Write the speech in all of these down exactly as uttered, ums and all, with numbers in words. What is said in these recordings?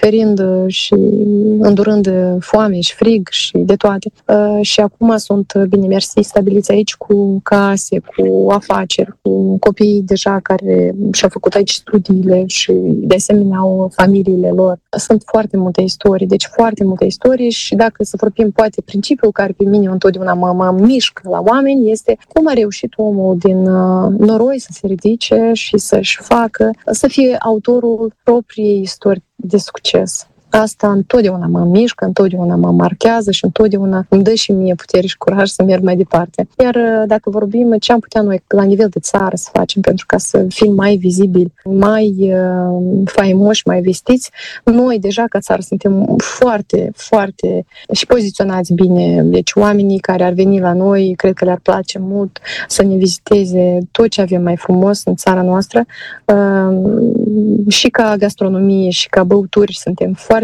suferind și îndurând foame și frig și de toate. Și acum sunt, bine mersi, stabiliți aici cu case, cu afaceri, cu copiii deja care și-au făcut aici studiile și de asemenea au familiile lor. Sunt foarte multe istorii, deci foarte multe istorii și dacă să vorbim poate principiul care pe mine întotdeauna mă, mă mișcă la oameni este cum a reușit omul din noroi să se ridice și să-și facă, să fie autorul propriei istorii de succes. Asta întotdeauna mă mișcă, întotdeauna mă marchează și întotdeauna îmi dă și mie putere și curaj să merg mai departe. Iar dacă vorbim ce am putea noi la nivel de țară să facem pentru ca să fim mai vizibili, mai uh, faimoși, mai vestiți, noi deja ca țară suntem foarte, foarte și poziționați bine. Deci oamenii care ar veni la noi, cred că le-ar place mult să ne viziteze tot ce avem mai frumos în țara noastră. Uh, și ca gastronomie și ca băuturi suntem foarte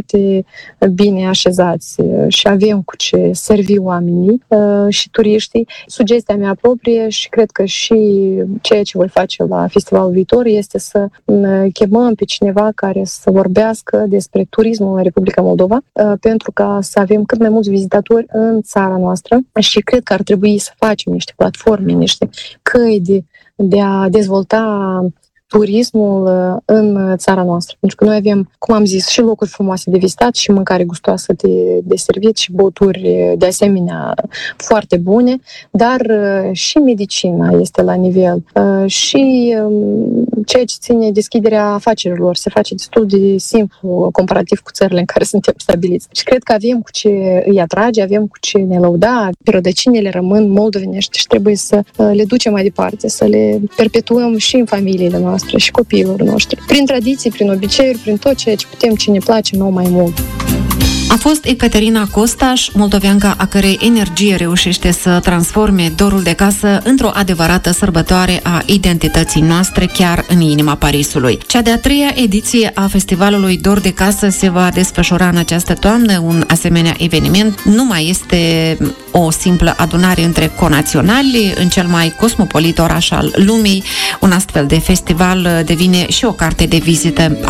bine așezați și avem cu ce servi oamenii și turiștii. Sugestia mea proprie și cred că și ceea ce voi face la festivalul viitor este să chemăm pe cineva care să vorbească despre turismul în Republica Moldova pentru ca să avem cât mai mulți vizitatori în țara noastră și cred că ar trebui să facem niște platforme, niște căi de, de a dezvolta turismul în țara noastră. Pentru că noi avem, cum am zis, și locuri frumoase de vizitat, și mâncare gustoasă de, de servit, și băuturi de asemenea foarte bune, dar și medicina este la nivel. Și ceea ce ține deschiderea afacerilor se face destul de simplu comparativ cu țările în care suntem stabiliți. Și cred că avem cu ce îi atrage, avem cu ce ne lăuda. Rădăcinile rămân moldovenești și trebuie să le ducem mai departe, să le perpetuăm și în familiile noastre și copiilor noștri. Prin tradiții, prin obiceiuri, prin tot ceea ce putem, ce ne place nou mai mult. A fost Ecaterina Costaș, moldoveanca a cărei energie reușește să transforme dorul de casă într-o adevărată sărbătoare a identității noastre, chiar în inima Parisului. Cea de-a treia ediție a festivalului Dor de Casă se va desfășura în această toamnă. Un asemenea eveniment nu mai este o simplă adunare între conaționali în cel mai cosmopolit oraș al lumii. Un astfel de festival devine și o carte de vizită